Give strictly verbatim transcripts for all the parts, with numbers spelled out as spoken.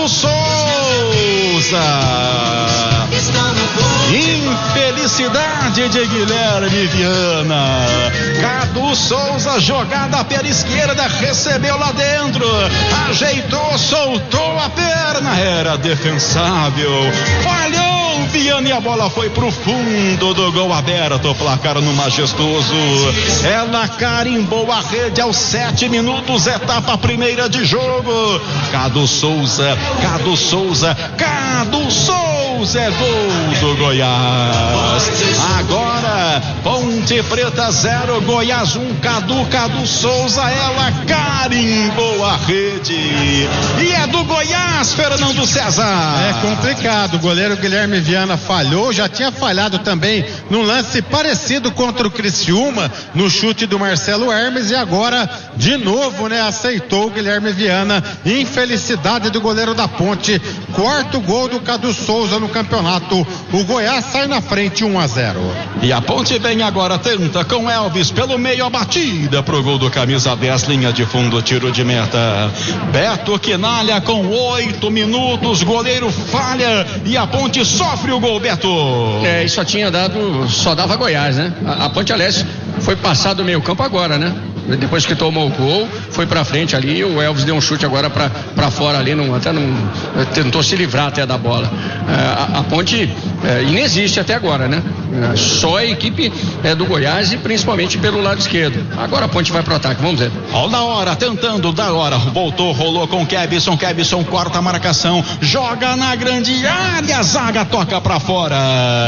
Cadu Souza. Infelicidade de Guilherme Viana. Cadu Souza, jogada pela esquerda, recebeu lá dentro, ajeitou, soltou a perna, era defensável, falhou Viana e a bola foi pro fundo do gol aberto, placar no majestoso. Ela carimbou a rede aos sete minutos, etapa primeira de jogo. Cadu Souza, Cadu Souza, Cadu Souza, é gol do Goiás. Agora, Ponte Preta zero, Goiás um, Cadu, Cadu Souza, ela carimbou a rede. E é do Goiás, Fernando César. É complicado, o goleiro Guilherme Viana falhou, já tinha falhado também num lance parecido contra o Criciúma, no chute do Marcelo Hermes, e agora, de novo, né, aceitou o Guilherme Viana. Infelicidade do goleiro da Ponte, quarto gol do Cadu Souza no campeonato. O Goiás sai na frente um a zero. E a Ponte vem agora, tenta com Elvis pelo meio, a batida pro gol do camisa dez, linha de fundo, tiro de meta. Beto Quinalha com oito minutos, goleiro falha e a Ponte sofre o gol, Beto. É, e só tinha dado, só dava Goiás, né? A, a Ponte, aliás, foi passar do meio campo agora, né? Depois que tomou o gol, foi pra frente ali, o Elvis deu um chute agora pra, pra fora ali, não, até não, tentou se livrar até da bola. É, a, a Ponte é, inexiste até agora, né? É, só a equipe é, do Goiás e principalmente pelo lado esquerdo. Agora a Ponte vai pro ataque, vamos ver. Ó, da hora, tentando, da hora, voltou, rolou com Kevson, Kevson corta a marcação, joga na grande área, zaga toca pra fora.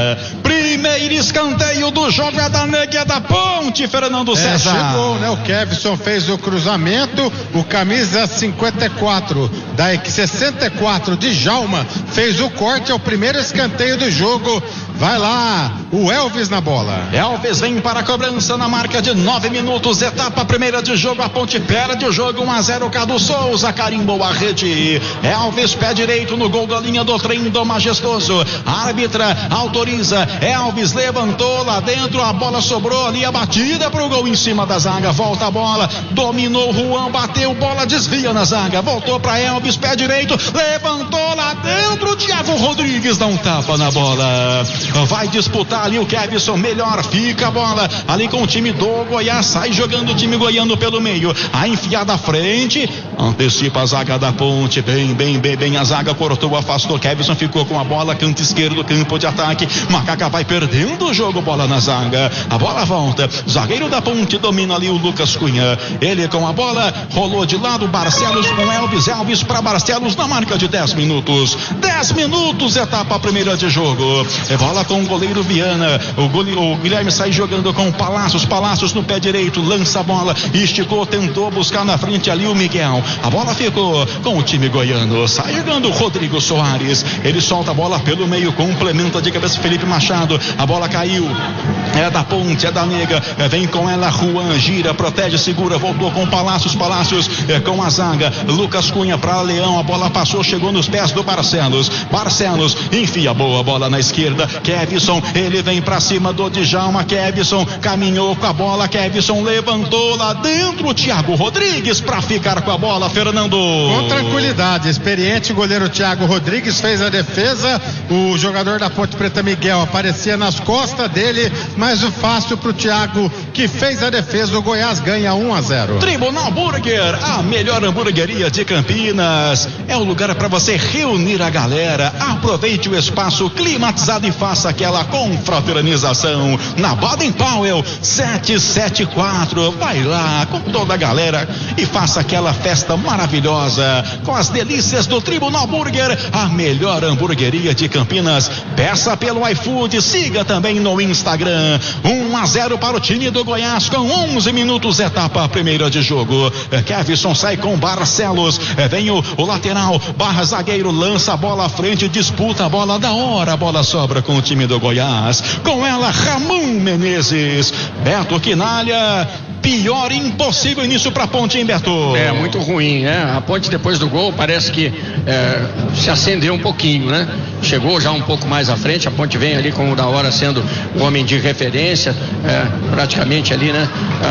Primeiro escanteio do jogo é da Negue, é da Ponte, Fernando César. É, chegou, né? O Kevson fez o cruzamento, o camisa cinquenta e quatro da sessenta e quatro de Djalma fez o corte, é o primeiro escanteio do jogo. Vai lá, o Elvis na bola. Elvis vem para a cobrança na marca de nove minutos, etapa primeira de jogo. A Ponte perde o jogo, um a zero. Cadu Souza carimbou a rede. Elvis, pé direito no gol da linha do trem do majestoso. A árbitra autoriza. Elvis levantou lá dentro, a bola sobrou ali, a batida pro gol em cima da zaga. Volta a bola, dominou Juan, bateu, bola desvia na zaga. Voltou para Elvis, pé direito, levantou lá dentro. Thiago Rodrigues dá um tapa na bola. Vai disputar ali o Kevson, melhor fica a bola ali com o time do Goiás, sai jogando o time goiano pelo meio, a enfiada à frente, antecipa a zaga da Ponte, bem, bem, bem, bem, a zaga cortou, afastou, Kevson ficou com a bola, canto esquerdo, campo de ataque, Macaca vai perdendo o jogo, bola na zaga, a bola volta, zagueiro da Ponte domina ali o Lucas Cunha, ele com a bola, rolou de lado, Barcelos com Elvis, Elvis para Barcelos na marca de dez minutos, dez minutos, etapa primeira de jogo, é bola com o goleiro Viana, o, gole... o Guilherme sai jogando com Palácios, Palácios no pé direito, lança a bola, esticou, tentou buscar na frente ali o Miguel, a bola ficou com o time goiano, sai jogando o Rodrigo Soares, ele solta a bola pelo meio, complementa de cabeça Felipe Machado, a bola caiu, é da Ponte, é da Nega, é, vem com ela Juan, gira, protege, segura, voltou com Palácios, Palácios é, com a zaga, Lucas Cunha para Leão, a bola passou, chegou nos pés do Barcelos, Barcelos enfia boa bola na esquerda, Kevson, ele vem pra cima do Djalma, Kevson caminhou com a bola, Kevson levantou lá dentro, Thiago Rodrigues pra ficar com a bola, Fernando. Com tranquilidade, experiente goleiro Thiago Rodrigues fez a defesa, o jogador da Ponte Preta Miguel aparecia nas costas dele, mas o fácil pro Thiago que fez a defesa, o Goiás ganha um a zero. Tribunal Burger, a melhor hamburgueria de Campinas, é o lugar para você reunir a galera, aproveite o espaço climatizado e faça aquela confraternização na Baden Powell setecentos e setenta e quatro, vai lá com toda a galera e faça aquela festa maravilhosa com as delícias do Tribunal Burger, a melhor hamburgueria de Campinas. Peça pelo iFood, siga também no Instagram. um a zero para o time do Goiás com onze minutos, etapa primeira de jogo. Kevson sai com Barcelos, vem o, o lateral, barra zagueiro, lança a bola à frente, disputa a bola da hora, a bola sobra com o time do Goiás, com ela Ramon Menezes, Beto Quinalha, pior impossível início para a Ponte, hein, Beto? É, muito ruim, né? A Ponte depois do gol parece que é, se acendeu um pouquinho, né? Chegou já um pouco mais à frente, a Ponte vem ali com o da hora sendo o homem de referência, é, praticamente ali, né?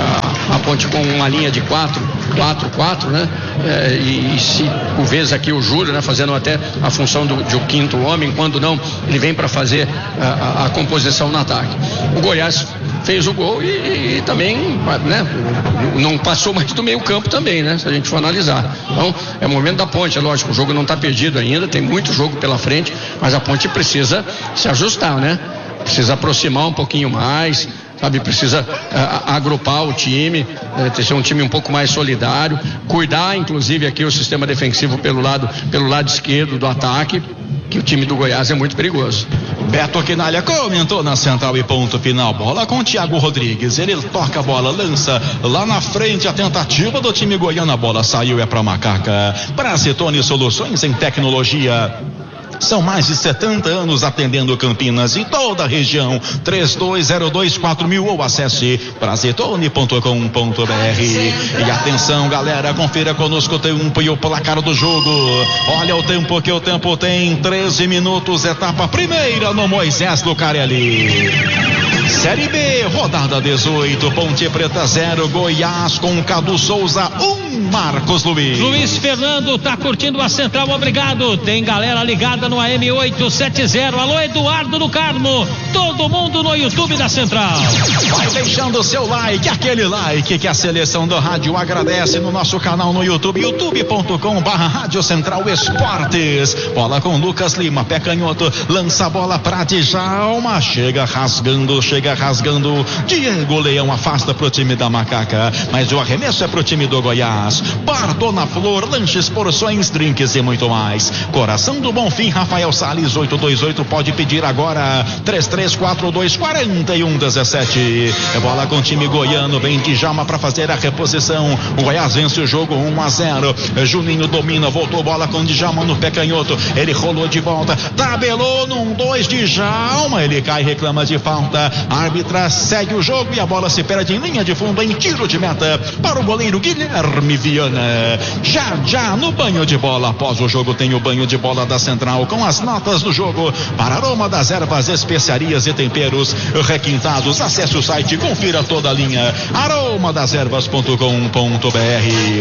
a Ponte com uma linha de quatro, quatro, quatro, né? É, e, e se o vez aqui o Júlio, né? Fazendo até a função do, de um quinto homem, quando não, ele vem para fazer a, a, a composição no ataque. O Goiás fez o gol e, e também, né? Não passou mais do meio campo também, né? Se a gente for analisar. Então, é o momento da Ponte, é lógico, o jogo não está perdido ainda, tem muito jogo pela frente, mas a Ponte precisa se ajustar, né? Precisa aproximar um pouquinho mais, sabe, precisa uh, agrupar o time, uh, ter ser um time um pouco mais solidário, cuidar inclusive aqui o sistema defensivo pelo lado, pelo lado esquerdo do ataque, que o time do Goiás é muito perigoso. Beto Quinalha comentou na central e ponto final. Bola com o Thiago Rodrigues, ele toca a bola, lança lá na frente a tentativa do time goiano, a bola saiu, é pra Macaca. Bracetone Soluções em Tecnologia. São mais de setenta anos atendendo Campinas e toda a região. Três dois zero dois quatro mil ou acesse brazetone ponto com ponto b r. E atenção, galera, confira conosco o tempo e o placar do jogo. Olha o tempo que o tempo tem, treze minutos, etapa primeira no Moisés Lucarelli. Série B, rodada dezoito, Ponte Preta zero, Goiás com Cadu Souza um, Marcos Luiz. Luiz Fernando tá curtindo a central, obrigado. Tem galera ligada no A M oitocentos e setenta. Alô, Eduardo do Carmo, todo mundo no YouTube da central. Vai deixando o seu like, aquele like que a seleção do rádio agradece no nosso canal no YouTube, youtube ponto com barra Rádio Central Esportes. Bola com Lucas Lima, pé canhoto, lança a bola pra Djalma, chega rasgando, chega rasgando, Diego Leão afasta pro time da Macaca, mas o arremesso é pro time do Goiás. Bar Dona Flor, lanches, porções, drinks e muito mais. Coração do Bonfim, Rafael Salles, oito dois oito, pode pedir agora, três três quatro dois quatro um um sete. É bola com o time goiano, vem Djalma pra fazer a reposição. O Goiás vence o jogo um a zero. Juninho domina, voltou bola com Djalma no pé canhoto, ele rolou de volta, tabelou num dois, Djalma, ele cai, reclama de falta. A árbitra segue o jogo e a bola se perde em linha de fundo, em tiro de meta para o goleiro Guilherme Viana. Já já no banho de bola, após o jogo tem o banho de bola da Central com as notas do jogo para Aroma das Ervas, Especiarias e Temperos Requintados. Acesse o site e confira toda a linha aroma das ervas ponto com ponto b r.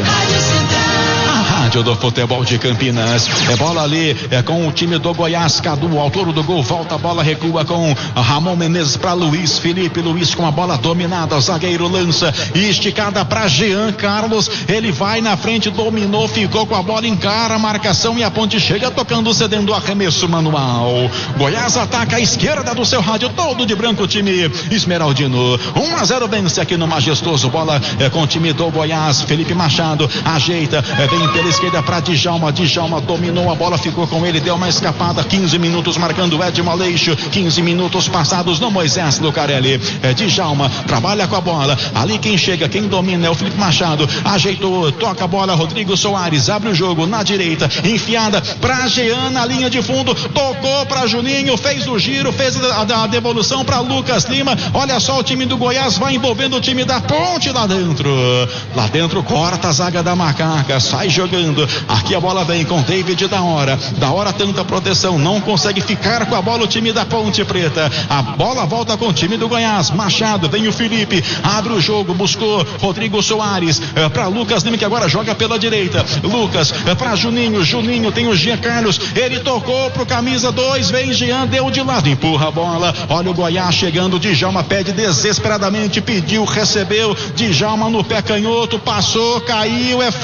A rádio do futebol de Campinas. É bola ali, é com o time do Goiás. Cadu, o autor do gol, volta a bola, recua com Ramon Menezes para Luiz Felipe. Luiz com a bola dominada, zagueiro lança, esticada para Jean Carlos. Ele vai na frente, dominou, ficou com a bola, encara a marcação e a Ponte chega tocando, cedendo o arremesso manual. Goiás ataca a esquerda do seu rádio, todo de branco, time esmeraldino. um a zero vence aqui no Majestoso. Bola é com o time do Goiás. Felipe Machado ajeita, é, vem pela esquerda para Djalma. Djalma dominou a bola, ficou com ele, deu uma escapada. quinze minutos marcando Edmo Aleixo. quinze minutos passados no Moisés Lucarelli. É, Djalma trabalha com a bola. Ali quem chega, quem domina é o Felipe Machado. Ajeitou, toca a bola. Rodrigo Soares abre o jogo na direita, enfiada para Jean na linha de fundo. Tocou para Juninho, fez o giro, fez a, a devolução para Lucas Lima. Olha só, o time do Goiás vai envolvendo o time da Ponte lá dentro. Lá dentro corta a zaga da Macaca, sai jogando. Aqui a bola vem com David da hora. Da hora tanta proteção, não consegue ficar com a bola o time da Ponte Preta. A bola volta com o time do Goiás. Machado, vem o Felipe, abre o jogo, buscou Rodrigo Soares, é, para Lucas Lima, que agora joga pela direita. Lucas, é, para Juninho, Juninho tem o Jean Carlos, ele tocou pro camisa dois, vem Jean, deu de lado, empurra a bola. Olha o Goiás chegando, Djalma pede desesperadamente, pediu, recebeu, Djalma no pé canhoto, passou, caiu, é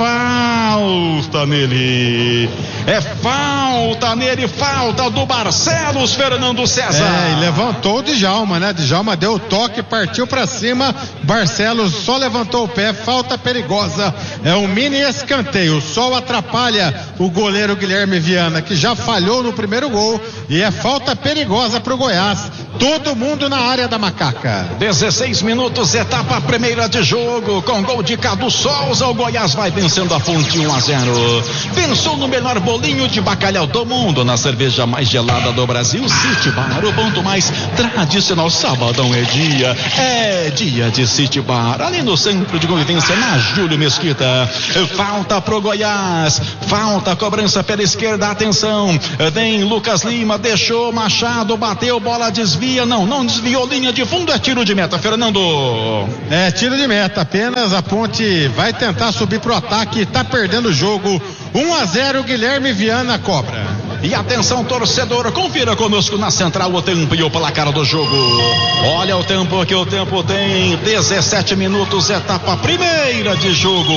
falta nele, é falta nele, falta do Barcelos Fernando César. É, e levantou o Djalma, né? Djalma deu o toque, partiu pra cima, Barcelos só levantou o pé, falta perigosa, é um mini escanteio. O sol atrapalha o goleiro Guilherme Viana, que já falhou no primeiro gol, e é falta perigosa pro Goiás. Todo mundo na área da Macaca. dezesseis minutos, etapa primeira de jogo, com gol de Cadu Souza. O Goiás vai vencendo a Fonte um a zero. Pensou no melhor bolinho de bacalhau do mundo, na cerveja mais gelada do Brasil, City Bar, o ponto mais tradicional. Sabadão é dia, é dia de City Bar, ali no centro de convivência, na Júlio Mesquita. Falta pro Goiás, falta, cobrança pela esquerda, atenção, vem Lucas Lima, deixou Machado, bateu, bola desvia. desvia, não, não desviou, linha de fundo, é tiro de meta, Fernando. É, tiro de meta, apenas a Ponte vai tentar subir pro ataque, tá perdendo o jogo, um a zero, Guilherme Viana cobra. E atenção, torcedor, confira conosco na central o tempo e o placar do jogo. Olha o tempo que o tempo tem, dezessete minutos, etapa primeira de jogo.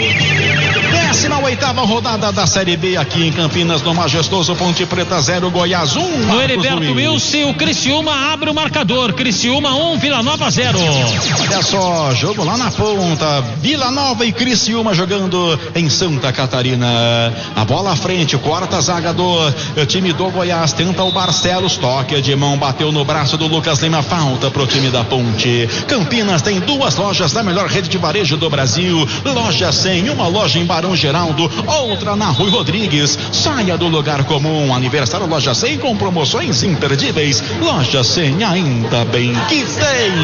décima oitava rodada da Série B aqui em Campinas, no majestoso Ponte Preta zero, Goiás um. No Heriberto Wilson, o Criciúma abre o marcador. Criciúma um, Vila Nova zero. Olha só, jogo lá na ponta, Vila Nova e Criciúma jogando em Santa Catarina. A bola à frente, corta a zaga do time do Goiás, tenta o Barcelos, toque de mão, bateu no braço do Lucas Lima, falta pro time da Ponte. Campinas tem duas lojas da melhor rede de varejo do Brasil, loja cem, uma loja em Barão Geraldo, outra na Rui Rodrigues. Saia do lugar comum, aniversário Loja cem com promoções imperdíveis. Loja cem, ainda bem que tem.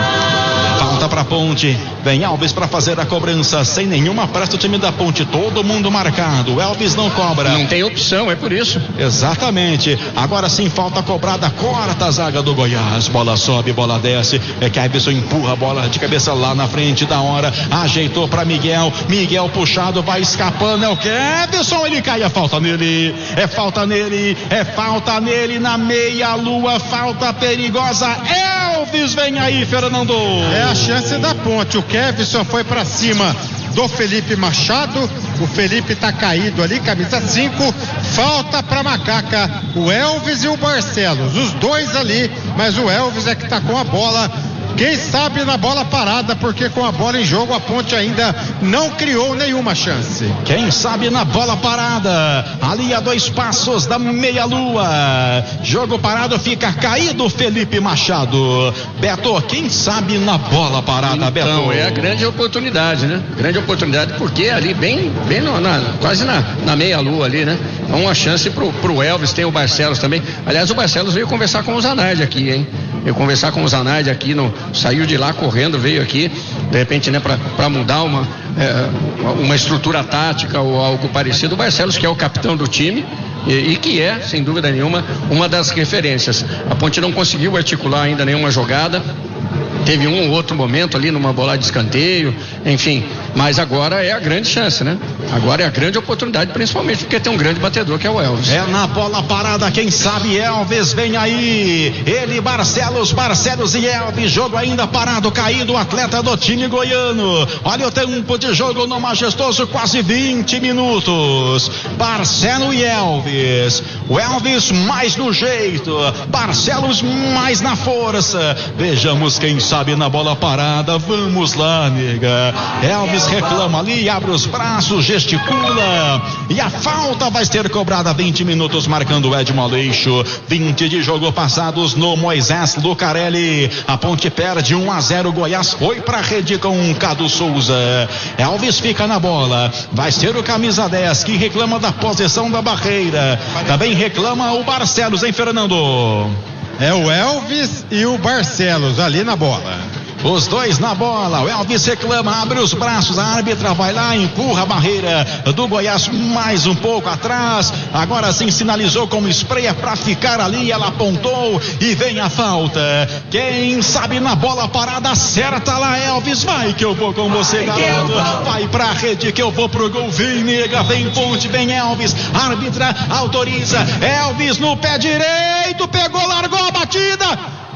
Falta pra Ponte, vem Alves pra fazer a cobrança, sem nenhuma pressa o time da Ponte, todo mundo marcado, Elvis não cobra. Não tem opção, é por isso. Exatamente, agora sim falta cobrada, corta a zaga do Goiás, bola sobe, bola desce, é que a Kevson empurra a bola de cabeça lá na frente da hora, ajeitou pra Miguel, Miguel puxado, vai escapando, é o Kevson, ele cai, é falta nele, é falta nele, é falta nele na meia lua, falta perigosa, Elvis vem aí, Fernando. É a chance da Ponte, o Kevson foi pra cima do Felipe Machado, o Felipe tá caído ali, camisa cinco, falta pra Macaca, o Elvis e o Barcelos, os dois ali, mas o Elvis é que tá com a bola. Quem sabe na bola parada, porque com a bola em jogo a Ponte ainda não criou nenhuma chance. Quem sabe na bola parada, ali a dois passos da meia-lua. Jogo parado, fica caído Felipe Machado. Beto, quem sabe na bola parada, então, Beto? Então, é a grande oportunidade, né? Grande oportunidade, porque ali bem, bem no, na, quase na, na meia-lua ali, né? É uma chance pro, pro Elvis, tem o Barcelos também. Aliás, o Barcelos veio conversar com o Zanardi aqui, hein? Veio conversar com o Zanardi aqui no... Saiu de lá correndo, veio aqui, de repente, né, para mudar uma, é, uma estrutura tática ou algo parecido. O Barcelos, que é o capitão do time e, e que é, sem dúvida nenhuma, uma das referências. A Ponte não conseguiu articular ainda nenhuma jogada. Teve um ou outro momento ali numa bola de escanteio, enfim, mas agora é a grande chance, né? Agora é a grande oportunidade, principalmente porque tem um grande batedor que é o Elvis. É na bola parada, quem sabe Elvis vem aí, ele, Barcelos, Barcelos e Elvis, jogo ainda parado, caído o atleta do time goiano. Olha o tempo de jogo no majestoso, quase vinte minutos. Barcelos e Elvis, o Elvis mais no jeito, Barcelos mais na força. Vejamos quem sabe na bola parada, vamos lá, nega. Elvis reclama ali, abre os braços, gesticula, e a falta vai ser cobrada. Vinte minutos marcando o Edmo Aleixo, vinte de jogo passados no Moisés Lucarelli. A Ponte perde um a zero, Goiás foi pra rede com o Cadu Souza. Elvis fica na bola, vai ser o camisa dez que reclama da posição da barreira. Também reclama o Barcelos, hein, Fernando? É o Elvis e o Barcelos ali na bola. Os dois na bola, o Elvis reclama, abre os braços, a árbitra vai lá, empurra a barreira do Goiás mais um pouco atrás, agora sim sinalizou como spray, é pra ficar ali, ela apontou e vem a falta. Quem sabe na bola parada, acerta lá, Elvis, vai que eu vou com você, garoto, vai pra rede que eu vou pro gol, vem nega, vem Ponte, vem Elvis, árbitra autoriza, Elvis no pé direito, pegou, largou a batida,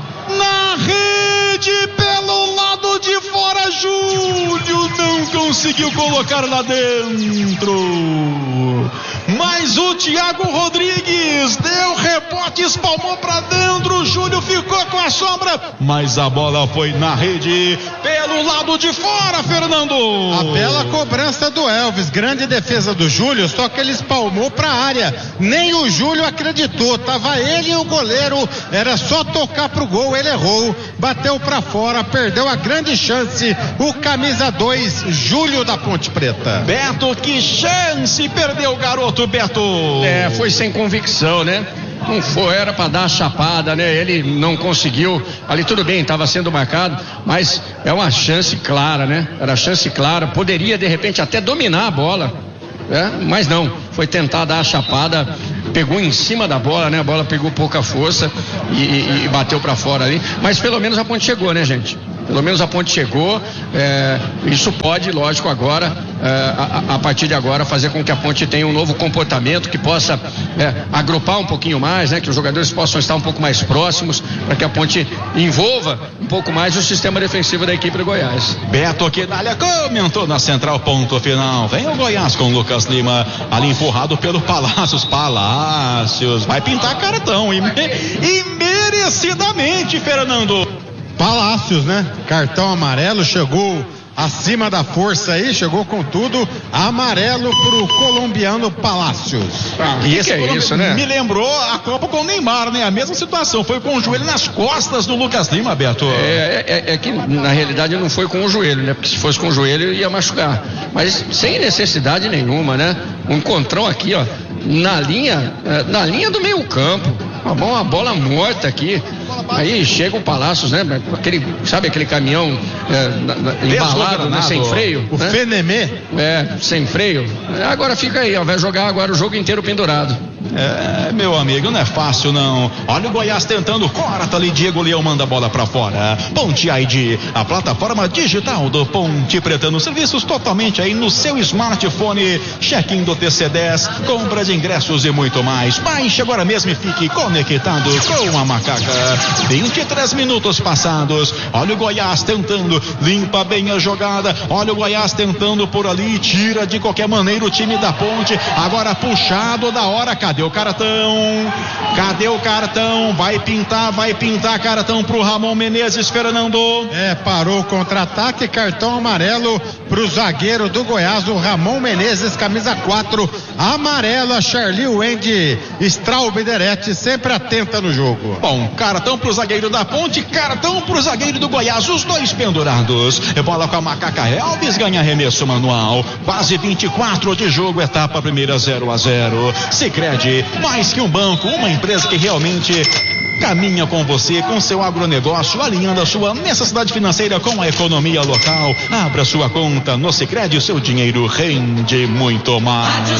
na rede, pelo lado de fora, Júlio não conseguiu colocar lá dentro, mas o Thiago Rodrigues deu rebote, espalmou pra dentro, o Júlio ficou com a sombra, mas a bola foi na rede, pelo lado de fora, Fernando. A bela cobrança do Elvis, grande defesa do Júlio, só que ele espalmou pra área, nem o Júlio acreditou, tava ele e o goleiro, era só tocar pro gol, ele errou, bateu pra fora, perdeu a grande chance, o camisa dois, Júlio da Ponte Preta. Beto, que chance perdeu o garoto, Beto. É, foi sem convicção, né? Não foi, era para dar a chapada, né? Ele não conseguiu, ali tudo bem, estava sendo marcado, mas é uma chance clara, né? Era chance clara, poderia de repente até dominar a bola, né? Mas não, foi tentar dar a chapada, pegou em cima da bola, né? A bola pegou pouca força e, e, e bateu para fora ali, mas pelo menos a Ponte chegou, né, gente? Pelo menos a Ponte chegou, é, isso pode, lógico, agora, é, a, a partir de agora, fazer com que a Ponte tenha um novo comportamento, que possa é, agrupar um pouquinho mais, né, que os jogadores possam estar um pouco mais próximos, para que a Ponte envolva um pouco mais o sistema defensivo da equipe do Goiás. Beto Quedalha comentou na central, ponto final. Vem o Goiás com o Lucas Lima, ali empurrado pelo Palácios. Palácios, vai pintar cartão, e, me, e merecidamente, Fernando. Palácios, né? Cartão amarelo, chegou acima da força aí, chegou com tudo, amarelo pro colombiano Palácios. Ah, e esse que é isso, né? Me lembrou a Copa com o Neymar, né? A mesma situação, foi com o joelho nas costas do Lucas Lima, Beto. É, é, é que na realidade não foi com o joelho, né? Porque se fosse com o joelho ia machucar, mas sem necessidade nenhuma, né? Um encontrão aqui, ó, na linha, na linha do meio campo, uma bola, uma bola morta aqui. Aí chega o Palácios, né? Aquele, sabe aquele caminhão é, na, na, embalado, né? Sem freio. O né? Fenemê. É, sem freio. Agora fica aí, ó, vai jogar agora o jogo inteiro pendurado. É, meu amigo, não é fácil não. Olha o Goiás tentando, corta ali, Diego Leão manda a bola pra fora. Ponte I D, a plataforma digital do Ponte Pretano, serviços totalmente aí no seu smartphone, check-in do T C dez, compra de ingressos e muito mais. Baixe agora mesmo e fique conectado com a Macaca. vinte e três minutos passados, olha o Goiás tentando, limpa bem a jogada, olha o Goiás tentando por ali, tira de qualquer maneira o time da Ponte, agora puxado da hora, cadê o cartão? Cadê o cartão? Vai pintar, vai pintar cartão pro Ramon Menezes, Fernando. É, parou o contra-ataque, cartão amarelo pro zagueiro do Goiás, o Ramon Menezes, camisa quatro, amarelo, a Charlie Wendy Straubederete, sempre atenta no jogo. Bom, cartão pro zagueiro da Ponte, cartão pro zagueiro do Goiás, os dois pendurados. Bola com a Macaca, Elvis ganha arremesso manual, quase vinte e quatro de jogo, etapa primeira, zero a zero. Sicredi, mais que um banco, uma empresa que realmente caminha com você, com seu agronegócio, alinhando a sua necessidade financeira com a economia local. Abra sua conta no Sicredi, o seu dinheiro rende muito mais.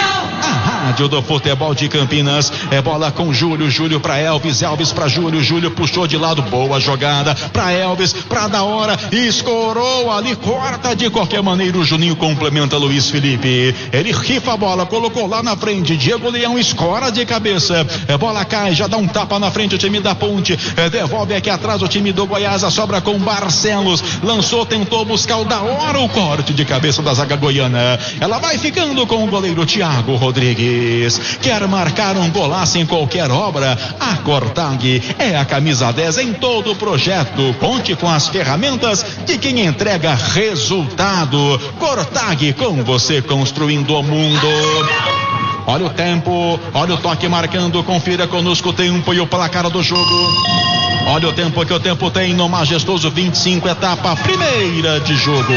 A rádio do futebol de Campinas, é bola com Júlio, Júlio pra Elvis, Elvis pra Júlio, Júlio puxou de lado, boa jogada pra Elvis, pra da hora, escorou ali, corta de qualquer maneira, o Juninho complementa Luiz Felipe, ele rifa a bola, colocou lá na frente, Diego Leão escora de cabeça, é bola cai, já dá um tapa na frente o time da Ponte, é, devolve aqui atrás o time do Goiás, a sobra com Barcelos, lançou, tentou buscar o da hora, o corte de cabeça da zaga goiana, ela vai ficando com o goleiro Thiago Rodrigues. Quer marcar um golaço em qualquer obra? A Cortag é a camisa dez em todo o projeto. Conte com as ferramentas de quem entrega resultado. Cortag, com você construindo o mundo. Olha o tempo, olha o toque marcando, confira conosco o tempo e o placar do jogo. Olha o tempo que o tempo tem no majestoso vinte e cinco, etapa primeira de jogo.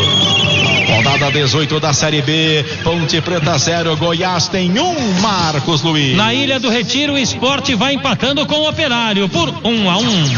Rodada dezoito da Série B, Ponte Preta zero, Goiás tem um, Marcos Luiz. Na Ilha do Retiro, o Sport vai empatando com o Operário por um a um.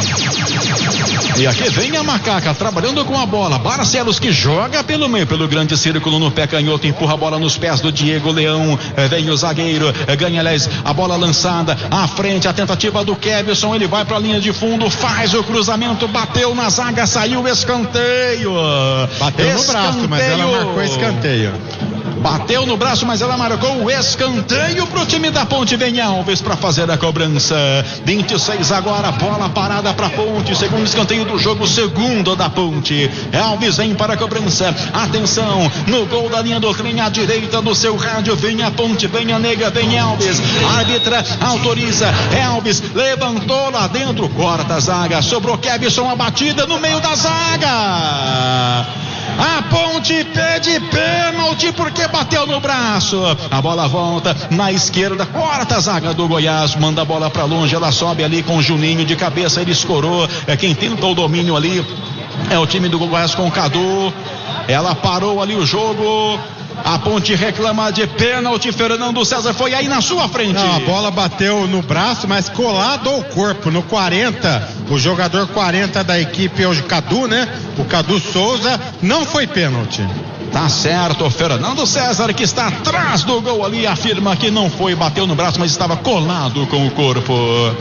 E aqui vem a Macaca trabalhando com a bola, Barcelos que joga pelo meio, pelo grande círculo no pé canhoto, empurra a bola nos pés do Diego Leão, vem o zagueiro, ganha aliás a bola lançada, à frente a tentativa do Kevson, ele vai para a linha de fundo, faz o cruzamento, bateu na zaga, saiu o escanteio. Bateu escanteio. No braço, mas ela marcou escanteio. Bateu no braço, mas ela marcou o escanteio pro time da Ponte. Vem Alves para fazer a cobrança. vinte e seis agora, bola parada pra Ponte. Segundo escanteio do jogo, segundo da Ponte. Alves vem para a cobrança. Atenção, no gol da linha do trem, à direita do seu rádio. Vem a Ponte, vem a Nega, vem Alves. Árbitra autoriza. Alves levantou lá dentro, corta a zaga. Sobrou Kevson, a batida no meio da zaga. A Ponte pede pênalti porque bateu no braço. A bola volta na esquerda, corta a zaga do Goiás, manda a bola pra longe, ela sobe ali com o Juninho de cabeça, ele escorou. É quem tentou o domínio ali é o time do Goiás com o Cadu. Ela parou ali o jogo. A Ponte reclama de pênalti. Fernando César, foi aí na sua frente. Não, a bola bateu no braço, mas colado ao corpo. No quarenta, o jogador quarenta da equipe é o Cadu, né? O Cadu Souza, não foi pênalti. Tá certo, Fernando César, que está atrás do gol ali, afirma que não foi, bateu no braço, mas estava colado com o corpo.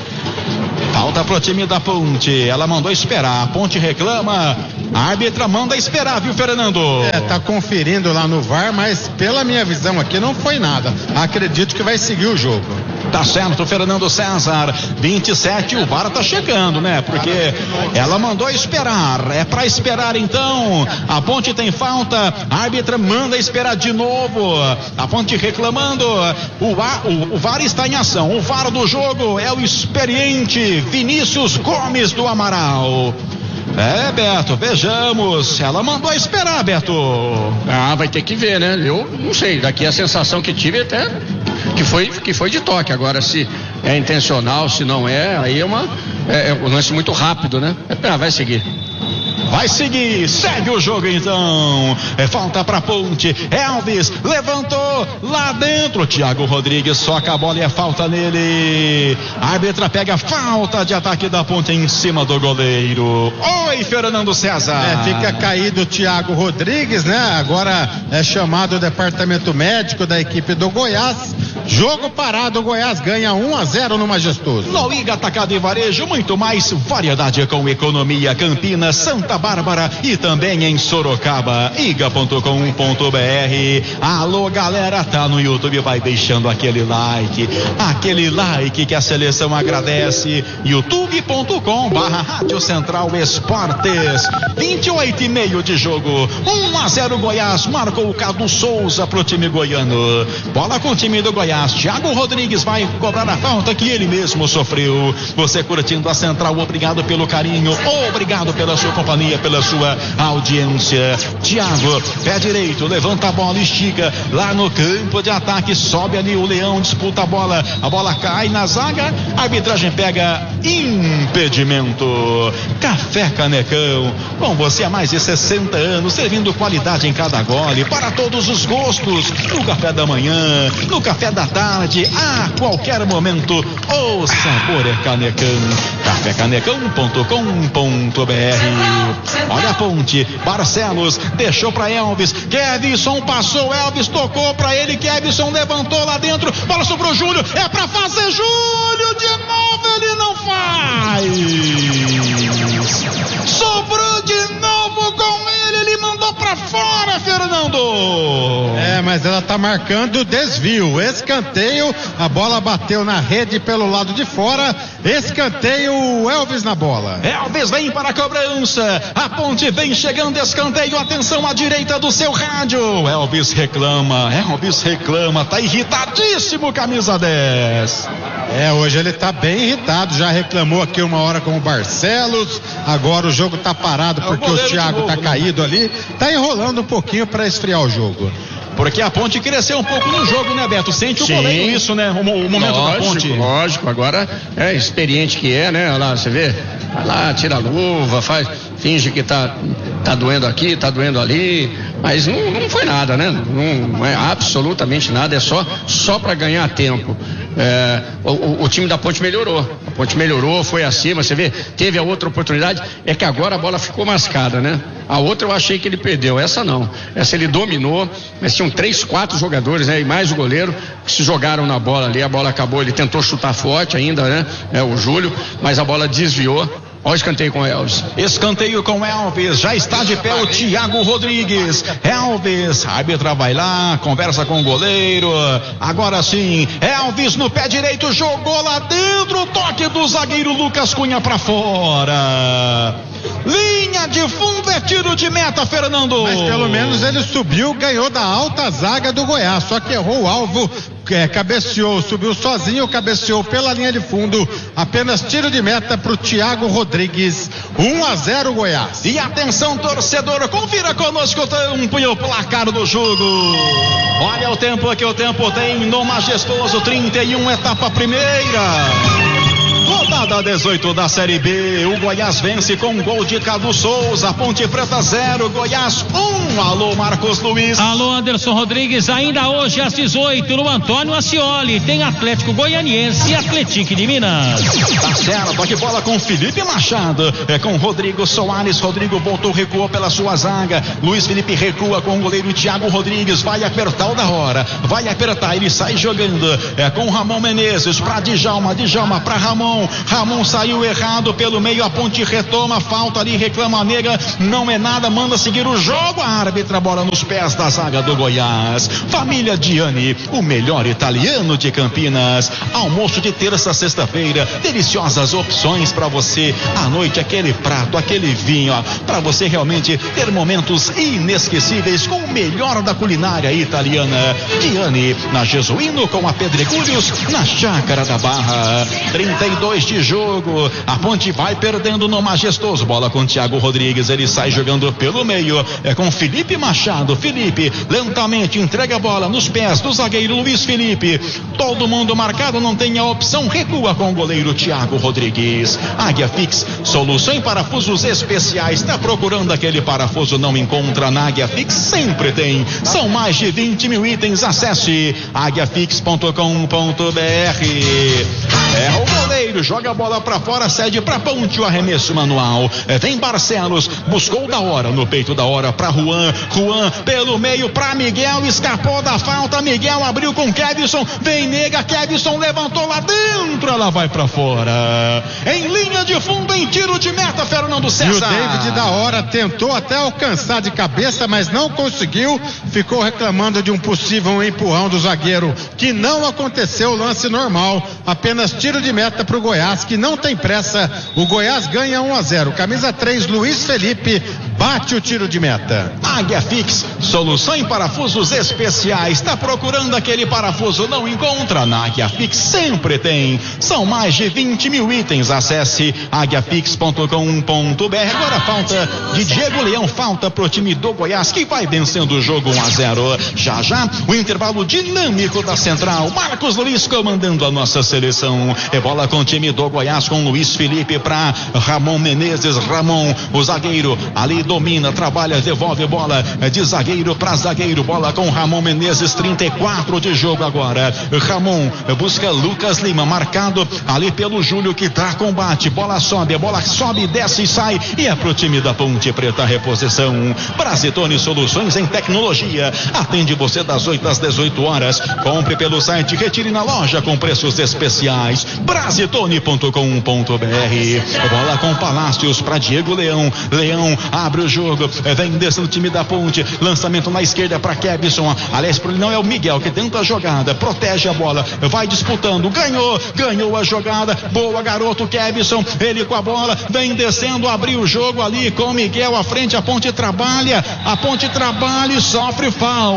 Falta pro time da Ponte, ela mandou esperar, a Ponte reclama, a árbitra manda esperar, viu, Fernando? É, tá conferindo lá no V A R, mas pela minha visão aqui não foi nada, acredito que vai seguir o jogo. Tá certo, Fernando César, vinte e sete, o V A R tá chegando, né, porque ela mandou esperar, é pra esperar então, a Ponte tem falta, a árbitra manda esperar de novo, a Ponte reclamando, o, Va, o, o V A R está em ação, o V A R do jogo é o experiente Vinícius Gomes do Amaral. É, Beto, vejamos. Ela mandou esperar, Beto. Ah, vai ter que ver, né? Eu não sei, daqui a sensação que tive até que foi, que foi de toque. Agora, se é intencional, se não é, aí é uma é, é um lance muito rápido, né? Ah, vai seguir. Vai seguir, segue o jogo então. É falta pra Ponte. Elvis levantou lá dentro. Thiago Rodrigues soca a bola e é falta nele. A árbitra pega falta de ataque da Ponte em cima do goleiro. Oi, Fernando César. É, fica caído o Thiago Rodrigues, né? Agora é chamado o departamento médico da equipe do Goiás. Jogo parado, o Goiás ganha um a zero no Majestoso. No Iga Atacado e Varejo, muito mais variedade com economia. Campinas, Santa Bárbara e também em Sorocaba. iga ponto com ponto br. Alô, galera, tá no YouTube, vai deixando aquele like, aquele like que a seleção agradece. youtube ponto com barra Rádio Central Esportes. vinte e oito e meio de jogo, um a zero Goiás, marcou o Cadu Souza pro time goiano. Bola com o time do Goiás. Thiago Rodrigues vai cobrar a falta que ele mesmo sofreu. Você curtindo a Central, obrigado pelo carinho, obrigado pela sua companhia, pela sua audiência. Thiago, pé direito, levanta a bola, estica lá no campo de ataque, sobe ali o Leão, disputa a bola, a bola cai na zaga, a arbitragem pega impedimento. Café Canecão, com você há mais de sessenta anos, servindo qualidade em cada gole, para todos os gostos, no café da manhã, no café da tarde, a qualquer momento, o sabor é Canecão. café canecão ponto com ponto br. Olha a Ponte, Barcelos deixou para Elvis, Kevson passou, Elvis tocou para ele, Kevson levantou lá dentro, bola sobrou Júlio, é para fazer Júlio de novo, ele não faz. Sobrou de novo com ele, ele mandou para fora, Fernando. É, mas ela tá marcando desvio, escanteio, a bola bateu na rede pelo lado de fora, escanteio, Elvis na bola. Elvis vem para a cobrança, a Ponte vem chegando, escanteio, atenção à direita do seu rádio. Elvis reclama, Elvis reclama, tá irritadíssimo, camisa dez. É, hoje ele tá bem irritado, já reclamou aqui uma hora com o Barcelos, agora o jogo tá parado porque é o, o Thiago novo, tá né? caído ali, tá enrolando um pouquinho para esfriar o jogo. Porque a Ponte cresceu um pouco no jogo, né, Beto? Sente o goleiro isso, né? O, o momento lógico, da Ponte. Lógico, agora é experiente que é, né? Olha lá, você vê, vai lá, tira a luva, faz, finge que tá, tá doendo aqui, tá doendo ali, mas não, não foi nada, né? Não, não é absolutamente nada, é só, só para ganhar tempo. É, o, o time da Ponte melhorou, a Ponte melhorou, foi acima, você vê, teve a outra oportunidade, é que agora a bola ficou mascada, né? A outra eu achei que ele perdeu, essa não, essa ele dominou, mas tinham três, quatro jogadores, né? E mais o goleiro que se jogaram na bola ali, a bola acabou, ele tentou chutar forte ainda, né? É o Júlio, mas a bola desviou. Olha o escanteio com o Elvis. Escanteio com Elvis, já está de pé o Thiago Rodrigues. Elvis, a árbitra vai lá, conversa com o goleiro. Agora sim, Elvis no pé direito, jogou lá dentro, toque do zagueiro Lucas Cunha pra fora. Linha de fundo, é tiro de meta, Fernando. Mas pelo menos ele subiu, ganhou da alta zaga do Goiás, só que errou o alvo, é, cabeceou, subiu sozinho, cabeceou pela linha de fundo, apenas tiro de meta pro Thiago Rodrigues, um a zero Goiás. E atenção, torcedor, confira conosco o placar do jogo. Olha o tempo que o tempo tem no Majestoso, trinta e um, etapa primeira. Volta Rodada dezoito da Série B. O Goiás vence com um gol de Cadu Souza. Ponte Preta zero, Goiás um. Alô, Marcos Luiz. Alô, Anderson Rodrigues. Ainda hoje às dezoito no Antônio Ascioli tem Atlético Goianiense e Atlético de Minas. Tá certo, aqui bola com Felipe Machado. É com Rodrigo Soares. Rodrigo voltou, recuou pela sua zaga. Luiz Felipe recua com o goleiro Thiago Rodrigues. Vai apertar o da hora. Vai apertar, ele sai jogando. É com Ramon Menezes pra Djalma. Djalma pra Ramon. Ramon saiu errado pelo meio. A Ponte retoma. Falta ali, reclama a nega. Não é nada, manda seguir o jogo. A árbitra, bola nos pés da zaga do Goiás. Família Diani, o melhor italiano de Campinas. Almoço de terça a sexta-feira. Deliciosas opções pra você. À noite, aquele prato, aquele vinho, ó, pra você realmente ter momentos inesquecíveis com o melhor da culinária italiana. Diani, na Jesuíno com a Pedregulhos, na Chácara da Barra. trinta e dois de jogo. A Ponte vai perdendo no Majestoso. Bola com Thiago Rodrigues. Ele sai jogando pelo meio. É com Felipe Machado. Felipe lentamente entrega a bola nos pés do zagueiro Luiz Felipe. Todo mundo marcado, não tem a opção. Recua com o goleiro Thiago Rodrigues. Águia Fix, solução em parafusos especiais. Está procurando aquele parafuso, não encontra na Águia Fix? Sempre tem. São mais de vinte mil itens. Acesse águia fix ponto com ponto b r. É o goleiro, joga a bola pra fora, cede pra Ponte o arremesso manual. É, tem Barcelos, buscou da hora, no peito da hora pra Juan. Juan pelo meio pra Miguel, escapou da falta. Miguel abriu com Kevson, vem nega, Kevson levantou lá dentro, ela vai pra fora. Em linha de fundo, em tiro de meta, Fernando César. E o David da hora tentou até alcançar de cabeça, mas não conseguiu. Ficou reclamando de um possível empurrão do zagueiro, que não aconteceu, lance normal. Apenas tiro de meta pro Goiás, que não tem pressa. O Goiás ganha um a zero. Camisa três, Luiz Felipe, bate o tiro de meta. Águia Fix, solução em parafusos especiais. Está procurando aquele parafuso, não encontra? Na Águia Fix sempre tem. São mais de vinte mil itens. Acesse águia fix ponto com ponto b r. Agora falta de Diego Leão, falta pro time do Goiás, que vai vencendo o jogo um a zero. Já já o intervalo dinâmico da Central. Marcos Luiz comandando a nossa seleção. É bola com o time do Goiás, com Luiz Felipe para Ramon Menezes. Ramon, o zagueiro, ali domina, trabalha, devolve bola de zagueiro para zagueiro. Bola com Ramon Menezes, trinta e quatro de jogo agora. Ramon busca Lucas Lima, marcado ali pelo Júlio, que dá combate. Bola sobe, a bola sobe, desce e sai. E é pro time da Ponte Preta, reposição. Brasitone Soluções em Tecnologia. Atende você das oito às dezoito horas. Compre pelo site, retire na loja com preços especiais. brasitone ponto com ponto b r. Bola com Palácios para Diego Leão. Leão abre o jogo, vem descendo o time da Ponte. Lançamento na esquerda para Kevson. Aliás, não é o Miguel que tenta a jogada, protege a bola, vai disputando, ganhou, ganhou a jogada. Boa, garoto Kevson. Ele com a bola, vem descendo, abriu o jogo ali com Miguel à frente. A Ponte trabalha, a Ponte trabalha e sofre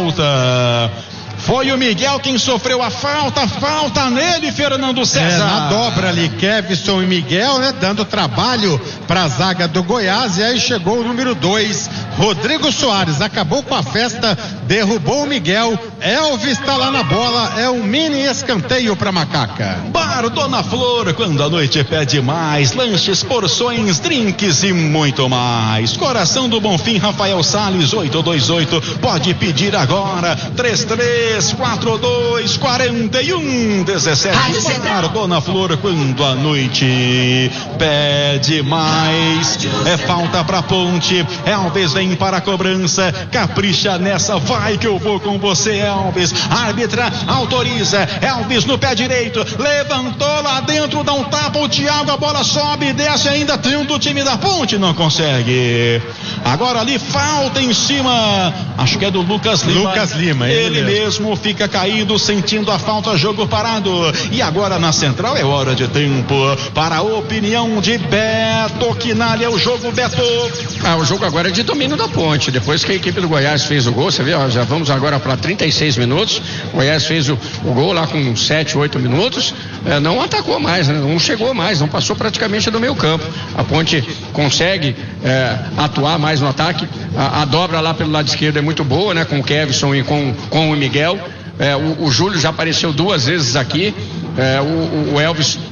falta. Foi o Miguel quem sofreu a falta, falta nele, Fernando César. É, na dobra ali, Kevson e Miguel, né, dando trabalho para a zaga do Goiás. E aí chegou o número dois, Rodrigo Soares, acabou com a festa, derrubou o Miguel. Elvis está lá na bola, é um mini escanteio para Macaca. Bar Dona Flor, quando a noite pede mais, lanches, porções, drinks e muito mais. Coração do Bonfim, Rafael Salles, oito dois oito, pode pedir agora, três três quatro dois quatro um um sete. Bar Dona Flor, quando a noite pede mais. É falta pra Ponte. Elvis vem para a cobrança, capricha nessa, vai que eu vou com você, Elvis. Árbitra autoriza, Elvis no pé direito, levantou lá dentro, dá um tapa, o Thiago, a bola sobe e desce, ainda tenta o time da Ponte, não consegue. Agora ali, falta em cima, acho que é do Lucas Lima. Lucas Lima, ele, ele mesmo. mesmo fica caído, sentindo a falta, jogo parado. E agora na Central é hora de tempo para a opinião de Beto Quinalha. É o jogo, Beto. Ah, o jogo agora é de domínio da Ponte. Depois que a equipe do Goiás fez o gol, você vê, ó, já vamos agora para trinta e seis minutos. O Goiás fez o, o gol lá com sete, oito minutos. É, não atacou mais, né? Não chegou mais, não passou praticamente do meio campo. A Ponte consegue é, atuar mais no ataque. A, a dobra lá pelo lado esquerdo é muito boa, né? Com o Kevson e com, com o Miguel. É, o, o Júlio já apareceu duas vezes aqui. É, o, o Elvis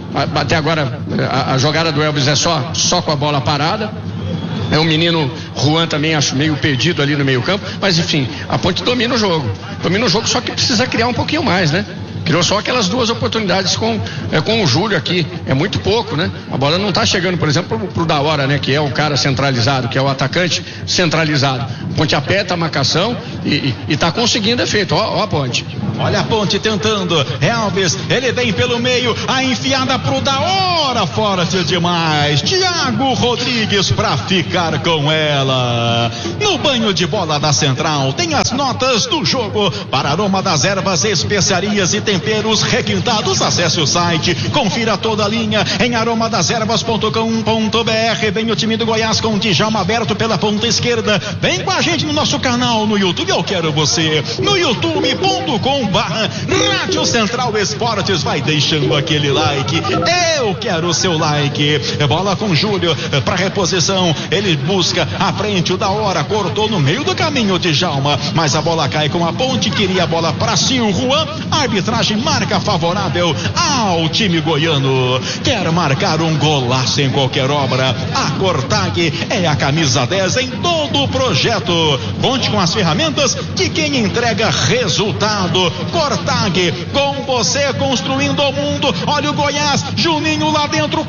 Até agora a, a jogada do Elvis é só, só com a bola parada. É um menino, Juan também acho meio perdido ali no meio campo, mas enfim, a Ponte domina o jogo, domina o jogo, só que precisa criar um pouquinho mais, né? Criou só aquelas duas oportunidades com, é, com o Júlio aqui, é muito pouco, né? A bola não tá chegando, por exemplo, pro, pro da hora, né? Que é o cara centralizado, que é o atacante centralizado. Ponte aperta a marcação e, e, e tá conseguindo efeito, ó, ó a Ponte. Olha a Ponte tentando, Elvis, ele vem pelo meio, a enfiada pro da hora, forte demais, Thiago Rodrigues pra ficar com ela. No banho de bola da Central, tem as notas do jogo, para aroma das ervas, especiarias e temperos requintados, acesse o site, confira toda a linha em aroma das ervas ponto com ponto b r. Vem o time do Goiás com o Djalma aberto pela ponta esquerda, vem com a gente no nosso canal no YouTube, eu quero você, no youtube ponto com barra Rádio Central Esportes, vai deixando aquele like, eu quero o seu like. Bola com Júlio para reposição, ele busca a frente, o da hora cortou no meio do caminho de Djalma, mas a bola cai com a Ponte, queria a bola para si o Juan, arbitragem marca favorável ao time goiano. Quer marcar um golaço em qualquer obra, a Cortag é a camisa dez em todo o projeto. Conte com as ferramentas de quem entrega resultado. Cortag, com você construindo o mundo. Olha o Goiás, Juninho lá dentro,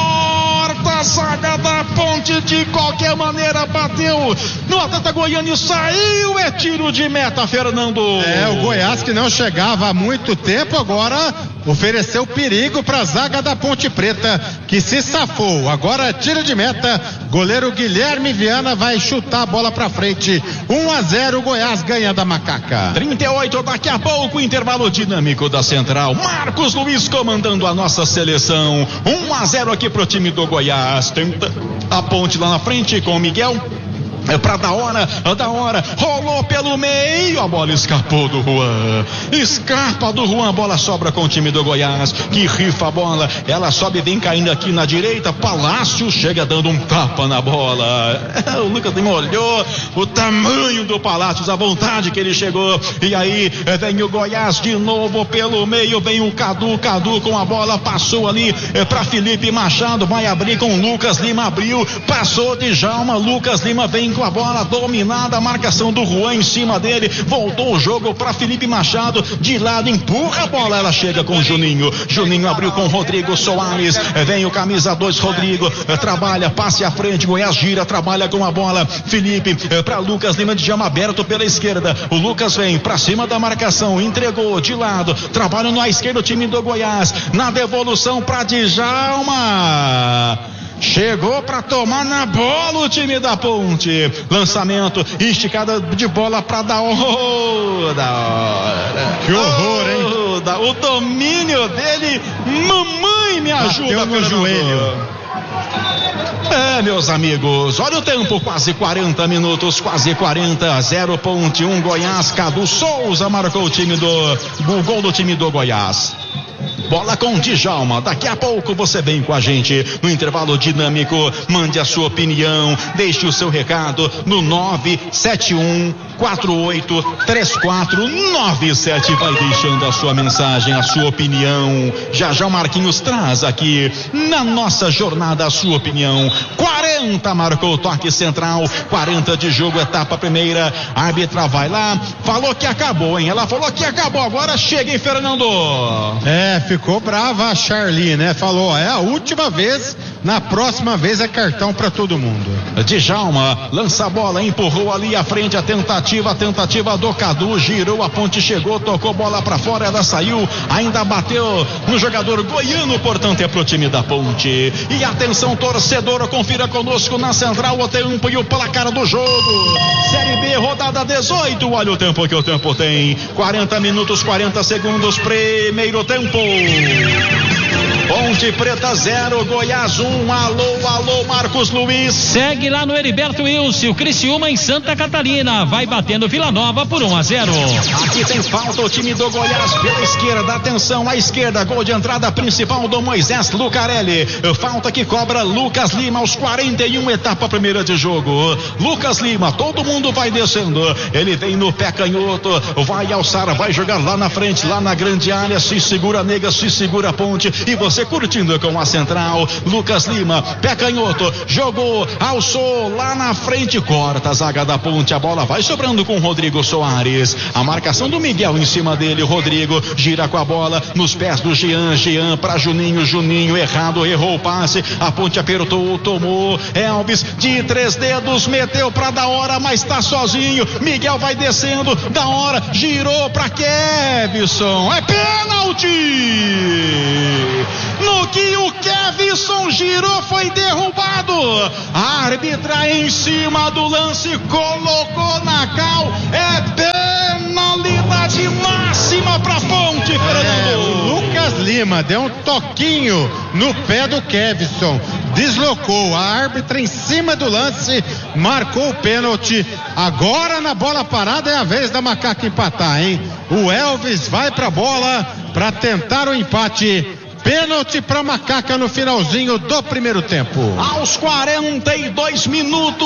corta a zaga da Ponte, de qualquer maneira bateu no atleta goiano e saiu, é tiro de meta, Fernando. É, o Goiás que não chegava há muito tempo, agora ofereceu perigo para a zaga da Ponte Preta, que se safou. Agora tiro de meta, goleiro Guilherme Viana vai chutar a bola para frente. um a zero, Goiás ganha da Macaca. trinta e oito, daqui a pouco, intervalo dinâmico da Central. Marcos Luiz comandando a nossa seleção. um a zero aqui pro time do Goiás. Tenta a Ponte lá na frente com o Miguel. É pra da hora, da hora, rolou pelo meio, a bola escapou do Juan, escapa do Juan, a bola sobra com o time do Goiás, que rifa a bola, ela sobe, vem caindo aqui na direita, Palácio chega dando um tapa na bola, o Lucas nem olhou o tamanho do Palácio, a vontade que ele chegou, e aí vem o Goiás de novo pelo meio, vem o Cadu, Cadu com a bola, passou ali é pra Felipe Machado, vai abrir com Lucas Lima, abriu, passou de Djalma, Lucas Lima vem com a bola dominada, a marcação do Juan em cima dele, voltou o jogo para Felipe Machado, de lado, empurra a bola, ela chega com o Juninho, Juninho abriu com Rodrigo Soares, vem o camisa dois, Rodrigo, trabalha, passe à frente, Goiás gira, trabalha com a bola, Felipe, para Lucas Lima, de Djalma aberto pela esquerda, o Lucas vem para cima da marcação, entregou de lado, trabalha na esquerda o time do Goiás, na devolução para Djalma, chegou para tomar na bola o time da Ponte, lançamento, esticada de bola para dar oh, da hora. Que horror, hein? Oh, da, o domínio dele, mamãe me ajuda no joelho. É, meus amigos, olha o tempo, quase quarenta minutos, quase quarenta, zero ponto um Goiás, Cadu Souza marcou o time do, o gol do time do Goiás. Bola com Djalma, daqui a pouco você vem com a gente no intervalo dinâmico, mande a sua opinião, deixe o seu recado no nove sete um quatro oito três quatro nove sete, vai deixando a sua mensagem, a sua opinião, já já o Marquinhos traz aqui na nossa jornada a sua opinião. Quarenta marcou o toque central, quarenta de jogo, etapa primeira, a árbitra vai lá, falou que acabou, hein, ela falou que acabou, agora chega, hein, Fernando? É, ficou brava a Charlie, né? Falou, é a última vez, na próxima vez é cartão pra todo mundo. Djalma lança a bola, empurrou ali à frente, a tentativa, a tentativa do Cadu, girou, a Ponte chegou, tocou bola pra fora, ela saiu, ainda bateu no jogador goiano, portanto é pro time da Ponte. E atenção, torcedor, confira conosco na Central o tempo e o placar do jogo. Série B, rodada dezoito, olha o tempo que o tempo tem, quarenta minutos, quarenta segundos, primeiro tempo. Ponte Preta zero, Goiás um, alô, alô, Marcos Luiz. Segue lá no Heriberto Wilson, o Criciúma em Santa Catarina, vai batendo Vila Nova por um a zero. Aqui tem falta, o time do Goiás pela esquerda, atenção à esquerda, gol de entrada principal do Moisés Lucarelli, falta que cobra Lucas Lima aos quarenta e um, etapa primeira de jogo. Lucas Lima, todo mundo vai descendo, ele vem no pé canhoto, vai alçar, vai jogar lá na frente, lá na grande área, se segura Nega, se segura a Ponte, e você você curtindo com a central. Lucas Lima, pé canhoto, jogou, alçou lá na frente, corta a zaga da Ponte, a bola vai sobrando com Rodrigo Soares. A marcação do Miguel em cima dele, Rodrigo gira com a bola nos pés do Jean, Jean para Juninho, Juninho errado, errou o passe, a Ponte apertou, tomou, Elvis de três dedos, meteu pra da hora, mas tá sozinho, Miguel vai descendo, da hora, girou pra Kevson, é pênalti! No que o Kevson girou foi derrubado, a árbitra em cima do lance colocou na cal, é penalidade máxima pra Ponte, Fernando. É, o Lucas Lima deu um toquinho no pé do Kevson, deslocou, a árbitra em cima do lance marcou o pênalti. Agora na bola parada é a vez da Macaca empatar, hein? O Elvis vai pra bola pra tentar o empate. Pênalti pra Macaca no finalzinho do primeiro tempo. Aos quarenta e dois minutos